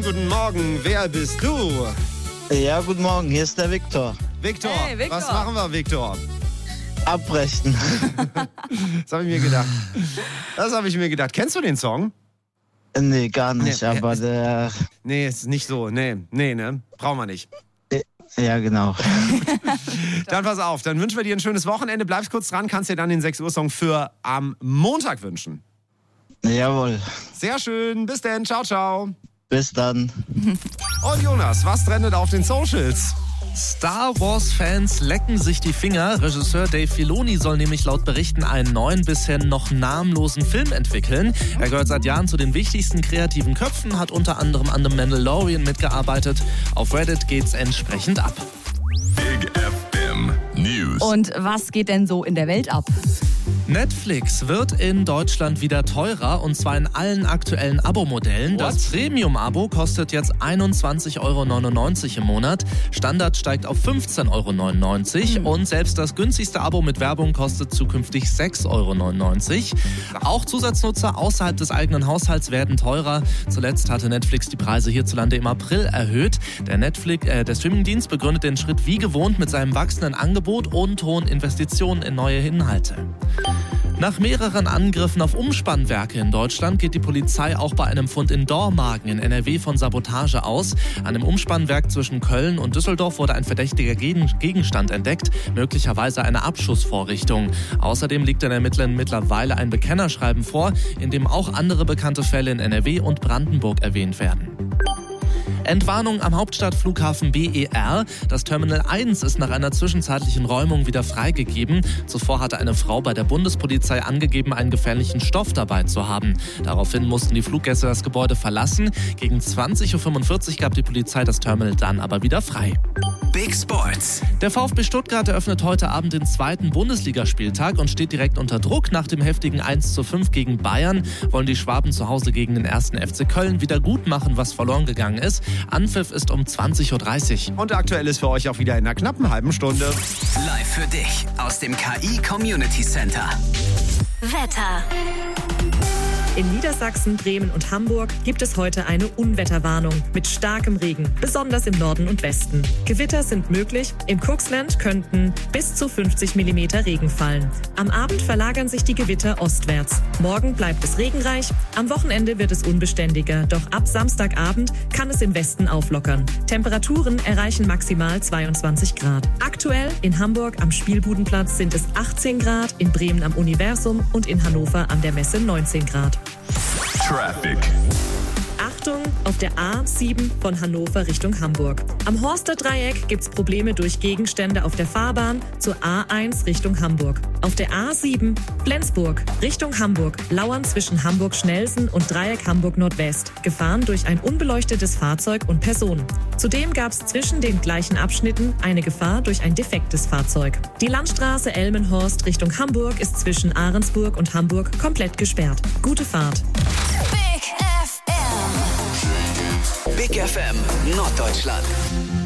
FM, guten Morgen. Wer bist du? Ja, guten Morgen, hier ist der Viktor. Viktor, Hey, Viktor. was machen wir, Viktor? Abbrechen. Das habe ich mir gedacht. Kennst du den Song? Nee, gar nicht, Nee, aber der... Nee, ist nicht so. Nee, ne? Brauchen wir nicht. Ja, genau. Dann pass auf, dann wünschen wir dir ein schönes Wochenende. Bleibst kurz dran, kannst dir dann den 6 Uhr Song für am Montag wünschen. Jawohl. Sehr schön, bis dann, ciao, ciao. Bis dann. Und Jonas, was trendet auf den Socials? Star Wars-Fans lecken sich die Finger. Regisseur Dave Filoni soll nämlich laut Berichten einen neuen, bisher noch namenlosen Film entwickeln. Er gehört seit Jahren zu den wichtigsten kreativen Köpfen, hat unter anderem an The Mandalorian mitgearbeitet. Auf Reddit geht's entsprechend ab. Big FM News. Und was geht denn so in der Welt ab? Netflix wird in Deutschland wieder teurer, und zwar in allen aktuellen Abo-Modellen. Das Premium-Abo kostet jetzt 21,99 € im Monat. Standard steigt auf 15,99 € und selbst das günstigste Abo mit Werbung kostet zukünftig 6,99 €. Auch Zusatznutzer außerhalb des eigenen Haushalts werden teurer. Zuletzt hatte Netflix die Preise hierzulande im April erhöht. Der Streamingdienst begründet den Schritt wie gewohnt mit seinem wachsenden Angebot und hohen Investitionen in neue Inhalte. Nach mehreren Angriffen auf Umspannwerke in Deutschland geht die Polizei auch bei einem Fund in Dormagen in NRW von Sabotage aus. An einem Umspannwerk zwischen Köln und Düsseldorf wurde ein verdächtiger Gegenstand entdeckt, möglicherweise eine Abschussvorrichtung. Außerdem liegt den Ermittlern mittlerweile ein Bekennerschreiben vor, in dem auch andere bekannte Fälle in NRW und Brandenburg erwähnt werden. Entwarnung am Hauptstadtflughafen BER. Das Terminal 1 ist nach einer zwischenzeitlichen Räumung wieder freigegeben. Zuvor hatte eine Frau bei der Bundespolizei angegeben, einen gefährlichen Stoff dabei zu haben. Daraufhin mussten die Fluggäste das Gebäude verlassen. Gegen 20:45 Uhr gab die Polizei das Terminal dann aber wieder frei. Big Sports. Der VfB Stuttgart eröffnet heute Abend den 2. Bundesligaspieltag und steht direkt unter Druck. Nach dem heftigen 1:5 gegen Bayern wollen die Schwaben zu Hause gegen den 1. FC Köln wieder gut machen, was verloren gegangen ist. Anpfiff ist um 20:30 Uhr. Und aktuell ist für euch auch wieder in einer knappen halben Stunde. Live für dich aus dem KI Community Center. Wetter. In Niedersachsen, Bremen und Hamburg gibt es heute eine Unwetterwarnung mit starkem Regen, besonders im Norden und Westen. Gewitter sind möglich. Im Cooksland könnten bis zu 50 mm Regen fallen. Am Abend verlagern sich die Gewitter ostwärts. Morgen bleibt es regenreich. Am Wochenende wird es unbeständiger. Doch ab Samstagabend kann es im Westen auflockern. Temperaturen erreichen maximal 22 Grad. Aktuell in Hamburg am Spielbudenplatz sind es 18 Grad, in Bremen am Universum und in Hannover an der Messe 19 Grad. Traffic. Achtung, auf der A7 von Hannover Richtung Hamburg. Am Horster Dreieck gibt's Probleme durch Gegenstände auf der Fahrbahn zur A1 Richtung Hamburg. Auf der A7 Flensburg Richtung Hamburg lauern zwischen Hamburg-Schnelsen und Dreieck Hamburg Nordwest Gefahren durch ein unbeleuchtetes Fahrzeug und Personen. Zudem gab's zwischen den gleichen Abschnitten eine Gefahr durch ein defektes Fahrzeug. Die Landstraße Elmenhorst Richtung Hamburg ist zwischen Ahrensburg und Hamburg komplett gesperrt. Gute Fahrt. Big FM. Big FM Norddeutschland.